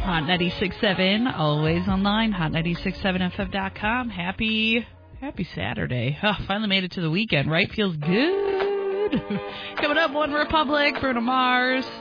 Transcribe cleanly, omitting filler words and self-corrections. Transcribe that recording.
Hot 96.7, always online, hot967fm.com. Happy Saturday. Oh, finally made it to the weekend, right? Feels good. Coming up, One Republic, Bruno Mars.